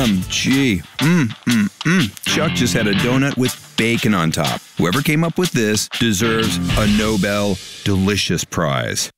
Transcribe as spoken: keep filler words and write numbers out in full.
M G. Mmm, mmm, mmm. Chuck just had a donut with bacon on top. Whoever came up with this deserves a Nobel Delicious Prize.